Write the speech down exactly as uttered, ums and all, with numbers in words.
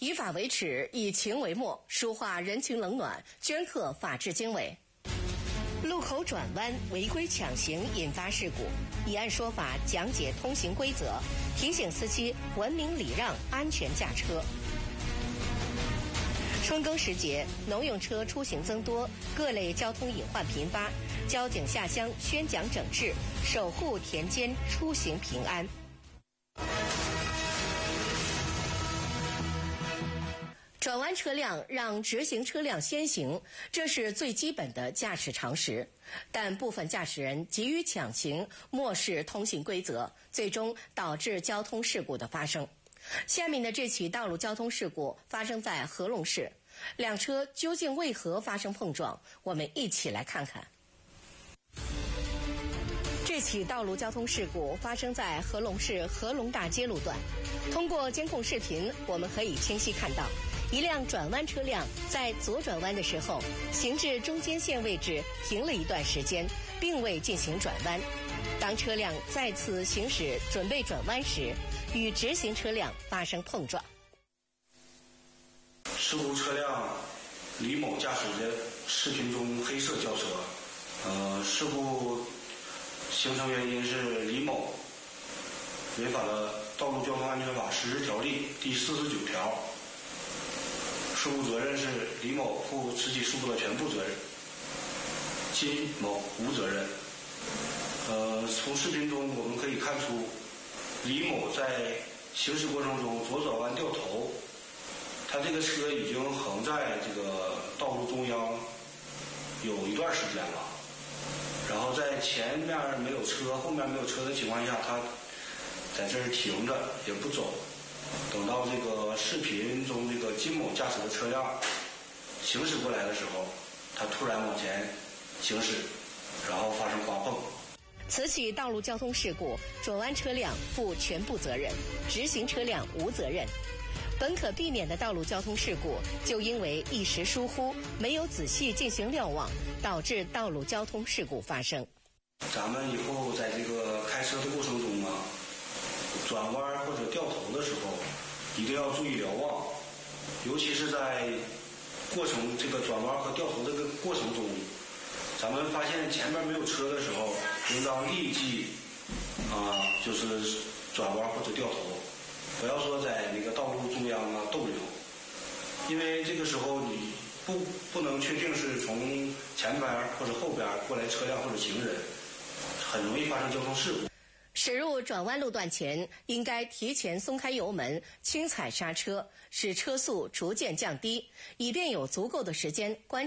以法为尺，以情为墨，书画人情冷暖，镌刻法治经纬。路口转弯违规抢行引发事故，以案说法讲解通行规则，提醒司机文明礼让，安全驾车。春耕时节，农用车出行增多，各类交通隐患频发，交警下乡宣讲整治，守护田间出行平安。转弯车辆让直行车辆先行，这是最基本的驾驶常识。但部分驾驶人急于抢行，漠视通行规则，最终导致交通事故的发生。下面的这起道路交通事故发生在合龙市，两车究竟为何发生碰撞？我们一起来看看。这起道路交通事故发生在合龙市合龙大街路段。通过监控视频，我们可以清晰看到，一辆转弯车辆在左转弯的时候，行至中间线位置停了一段时间，并未进行转弯。当车辆再次行驶准备转弯时，与直行车辆发生碰撞。 事故车辆李某驾驶的视频中黑色轿车，呃，事故形成原因是李某违反了《道路交通安全法》实施条例第四十九条，事故责任是李某负此起事故的全部责任，金某无责任。呃，从视频中我们可以看出，李某在行驶过程中左转弯掉头，他这个车已经横在这个道路中央有一段时间了，然后在前面没有车后面没有车的情况下，他在这儿停着也不走，等到这个视频中这个金某驾驶的车辆行驶过来的时候，他突然往前行驶，然后发生刮碰。 此起道路交通事故，转弯车辆负全部责任，直行车辆无责任。本可避免的道路交通事故，就因为一时疏忽，没有仔细进行瞭望，导致道路交通事故发生。 咱们以后在这个开车的过程中啊，转弯或者掉头的时候，一定要注意瞭望，尤其是在过程这个转弯和掉头这个过程中，咱们发现前面没有车的时候，应当立即啊，就是转弯或者掉头，不要说在那个道路中央啊逗留，因为这个时候你不不能确定是从前边或者后边过来车辆或者行人，很容易发生交通事故。 驶入转弯路段前，应该提前松开油门，轻踩刹车，使车速逐渐降低，以便有足够的时间观察